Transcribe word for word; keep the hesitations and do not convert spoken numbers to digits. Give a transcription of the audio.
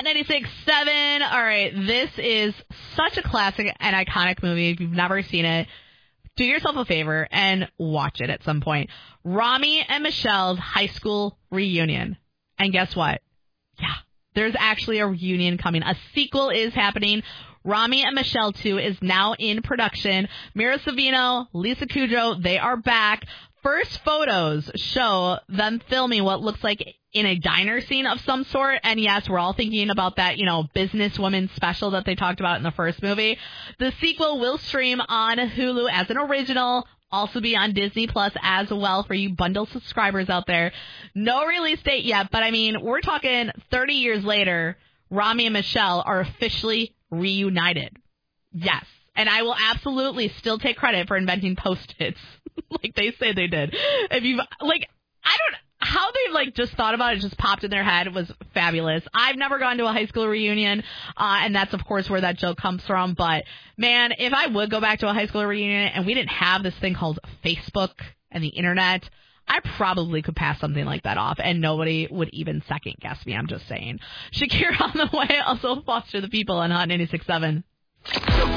Hot ninety-six point seven. All right, this is such a classic and iconic movie. If you've never seen it, do yourself a favor and watch it at some point. Rami and Michelle's high school reunion. And guess what? Yeah, there's actually a reunion coming. A sequel is happening. Rami and Michelle two is now in production. Mira Sorvino, Lisa Kudrow, they are back. First photos show them filming what looks like in a diner scene of some sort. And yes, we're all thinking about that, you know, businesswoman special that they talked about in the first movie. The sequel will stream on Hulu as an original, also be on Disney Plus as well for you bundle subscribers out there. No release date yet, but I mean, we're talking thirty years later, Rami and Michelle are officially reunited. Yes. And I will absolutely still take credit for inventing Post-its like they say they did. If you've, like, I don't, how they, like, just thought about it, just popped in their head was fabulous. I've never gone to a high school reunion, uh, and that's, of course, where that joke comes from. But, man, if I would go back to a high school reunion and we didn't have this thing called Facebook and the Internet, I probably could pass something like that off, and nobody would even second guess me. I'm just saying. Shakira on the way, also Foster the People on Hot ninety-six point seven.